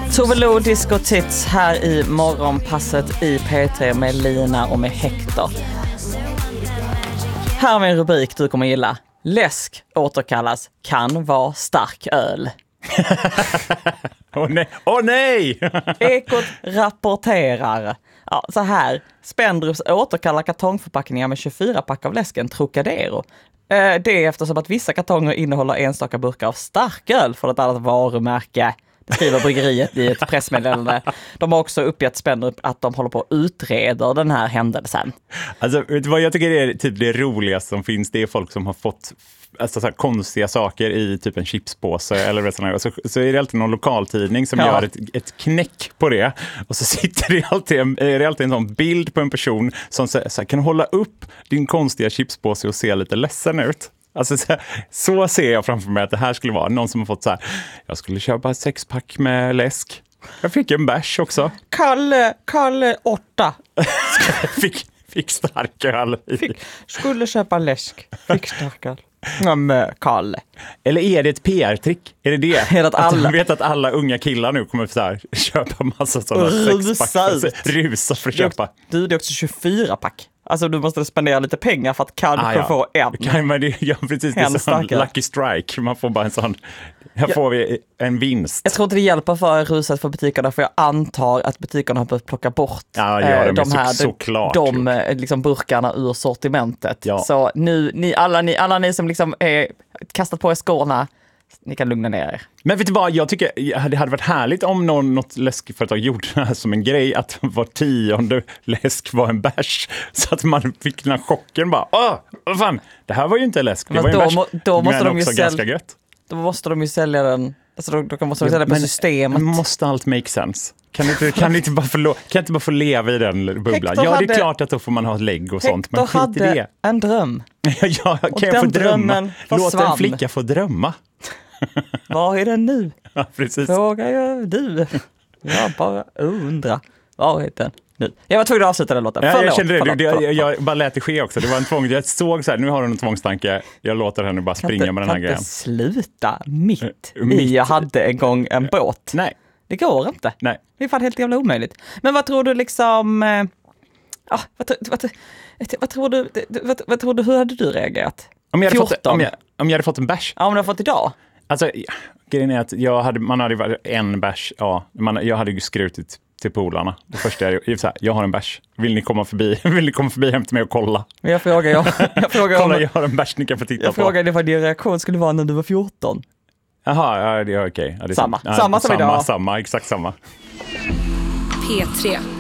Tove Lo, Disco Tits här i morgonpasset i P3 med Lina och med Hector. Här med en rubrik du kommer gilla. Läsk återkallas kan vara stark öl. Åh nej! Ekot rapporterar. Ja, så här. Spendrups återkallar kartongförpackningar med 24-pack av läsken Trocadero. Det är eftersom att vissa kartonger innehåller enstaka burkar av starköl för ett annat varumärke. Det skriver bryggeriet i ett pressmeddelande. De har också uppgett Spendrup att de håller på att utreda den här händelsen. Alltså, vet du vad jag tycker är typ det roligaste som finns? Det är folk som har fått alltså, så här, konstiga saker i typ en chipspåse eller sådär. Så är det alltid någon lokaltidning som gör ett knäck på det. Och så sitter det alltid en sån bild på en person som så här, kan hålla upp din konstiga chipspåse och se lite ledsen ut. Alltså så ser jag framför mig att det här skulle vara någon som har fått så här: jag skulle köpa ett 6-pack med läsk. Jag fick en bärs också. Kalle 8. Fick starköl. Skulle köpa läsk. Fick starköl. Med Kalle. Eller är det ett PR-trick? Är det? Är det att alla... Jag vet att alla unga killar nu kommer så här, köpa massa sådana 6-pack. Rusa för att köpa. Det är också 24-pack. Alltså du måste spendera lite pengar för att kanske få en. Precis, det är sån lucky strike. Man får bara en sån, här får vi en vinst. Jag tror inte det hjälper för rusat för butikerna, för jag antar att butikerna har behövt plocka bort de liksom burkarna ur sortimentet. Ja. Så nu, alla ni som liksom är kastat på er skorna, ni kan lugna ner er. Men vet du vad, jag tycker det hade varit härligt om något läskföretag gjorde det här som en grej, att var 10:e läsk var en bärs, så att man fick den här chocken bara, vad fan, det här var ju inte läsk, det var ju en bärs, då måste men de också ganska gött. Då måste de ju sälja den, alltså då måste de sälja på systemet. Måste allt make sense? Kan inte bara få leva i den bubblan? Hector det är klart att då får man ha ett lägg och sånt, men skit i det. Hade en dröm. Ja, kan jag få drömma? Låt en flicka få drömma. Var är den nu? Ja, precis. Frågar jag du. Jag bara undrar. Var är den nu? Jag var tvungen att avsluta den låten. Ja, jag kände det. Jag bara lät det ske också. Det var en tvång. Jag såg så här, nu har hon en tvångstanke. Jag låter henne bara springa med den här grejen. Kan inte sluta mitt i jag hade en gång en båt. Nej. Det går inte. Nej. Det är fan helt jävla omöjligt. Men vad tror du liksom... Vad tror du, hur hade du reagerat? Om jag hade fått en bärs? Ja, om du hade fått idag? Alltså, grejen är att man hade varit en bärs, jag hade ju skrutit till polarna. Det första jag har en bärs. Vill ni komma förbi hem till mig och kolla? Men jag frågar kolla, jag har en bärs ni kan få titta på. Jag frågade vad din reaktion skulle vara när du var 14. Jaha, ja, det är okej. Ja, samma som idag. Exakt samma. P3.